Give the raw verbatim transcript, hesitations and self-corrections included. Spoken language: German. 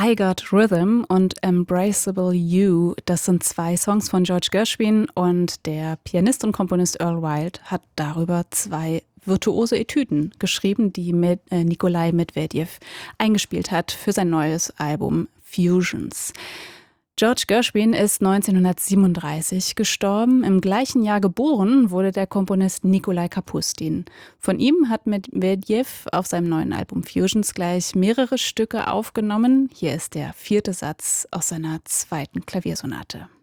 I Got Rhythm und Embraceable You. Das sind zwei Songs von George Gershwin und der Pianist und Komponist Earl Wild hat darüber zwei virtuose Etüden geschrieben, die mit, äh, Nikolai Medvedev eingespielt hat für sein neues Album Fusions. George Gershwin ist neunzehnhundertsiebenunddreißig gestorben. Im gleichen Jahr geboren wurde der Komponist Nikolai Kapustin. Von ihm hat Medvedev auf seinem neuen Album Fusions gleich mehrere Stücke aufgenommen. Hier ist der vierte Satz aus seiner zweiten Klaviersonate.